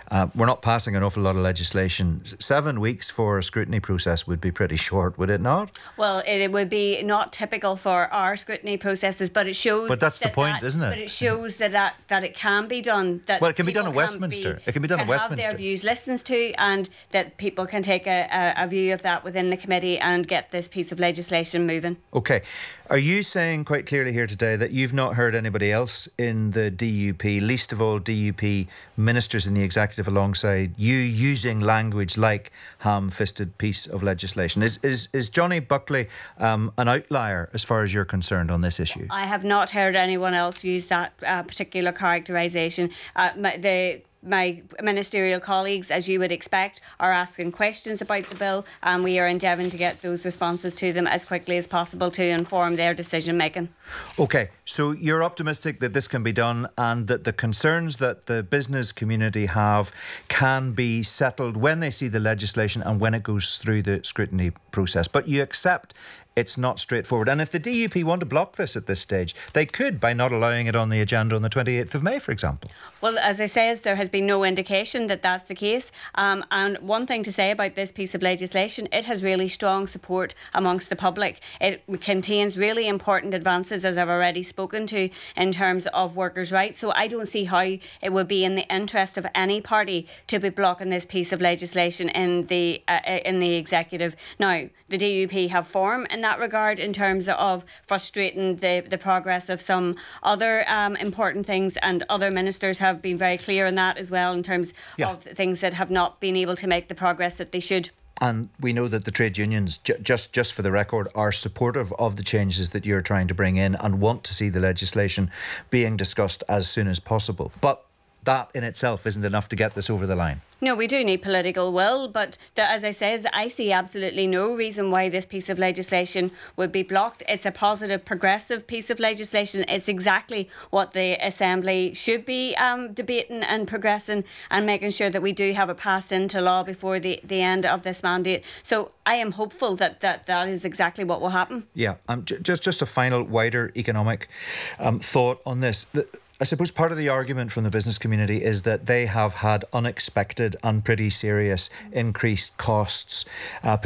We're not passing an awful lot of legislation. 7 weeks for a scrutiny process would be pretty short, would it not? Well, it would be not typical for our scrutiny processes, but it shows. But that's the point, isn't it? But it shows that it can be done. That well, it can be done in Westminster. It can be done in Westminster. Have their views listened to, and that people can take a view of that within the committee and get this piece of legislation moving. Okay. Are you saying quite clearly here today that you've not heard anybody else in the DUP, least of all DUP ministers in the executive alongside you, using language like ham-fisted piece of legislation? Is Johnny Buckley an outlier as far as you're concerned on this issue? I have not heard anyone else use that particular characterisation. My ministerial colleagues, as you would expect, are asking questions about the bill, and we are endeavouring to get those responses to them as quickly as possible to inform their decision making. Okay, so you're optimistic that this can be done and that the concerns that the business community have can be settled when they see the legislation and when it goes through the scrutiny process. But you accept it's not straightforward. And if the DUP want to block this at this stage, they could by not allowing it on the agenda on the 28th of May, for example. Well, as I say, there has been no indication that that's the case. And one thing to say about this piece of legislation, it has really strong support amongst the public. It contains really important advances, as I've already spoken to, in terms of workers' rights. So I don't see how it would be in the interest of any party to be blocking this piece of legislation in the executive. Now, the DUP have form in that regard in terms of frustrating the progress of some other important things, and other ministers have been very clear on that as well in terms of things that have not been able to make the progress that they should. And we know that the trade unions, just for the record, are supportive of the changes that you're trying to bring in and want to see the legislation being discussed as soon as possible. But that in itself isn't enough to get this over the line. No, we do need political will, but as I say, I see absolutely no reason why this piece of legislation would be blocked. It's a positive, progressive piece of legislation. It's exactly what the Assembly should be debating and progressing, and making sure that we do have it passed into law before the end of this mandate. So I am hopeful that is exactly what will happen. Yeah, just a final, wider economic thought on this. I suppose part of the argument from the business community is that they have had unexpected and pretty serious increased costs,